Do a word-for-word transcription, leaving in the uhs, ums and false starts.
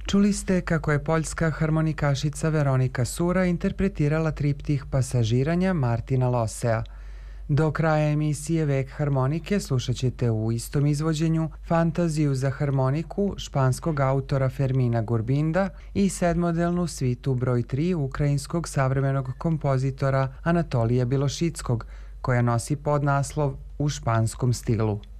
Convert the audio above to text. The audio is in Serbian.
Čuli ste kako je poljska harmonikašica Veronika Sura interpretirala triptih Pasažiranja Martina Losea. Do kraja emisije Vek harmonike slušat ćete u istom izvođenju Fantaziju za harmoniku španskog autora Fermina Gurbinda i sedmodelnu svitu broj tri ukrajinskog savremenog kompozitora Anatolija Bilošickog, koja nosi podnaslov U španskom stilu.